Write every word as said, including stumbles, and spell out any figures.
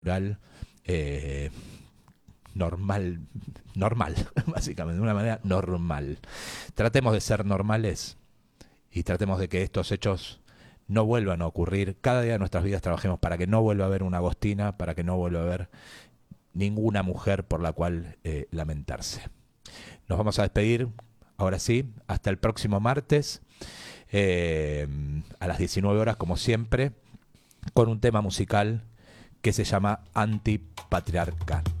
eh, normal, normal, básicamente, de una manera normal. Tratemos de ser normales y tratemos de que estos hechos no vuelvan a ocurrir. Cada día de nuestras vidas trabajemos para que no vuelva a haber una Agostina, para que no vuelva a haber ninguna mujer por la cual eh, lamentarse. Nos vamos a despedir, ahora sí, hasta el próximo martes, eh, a las diecinueve horas, como siempre, con un tema musical que se llama Antipatriarca.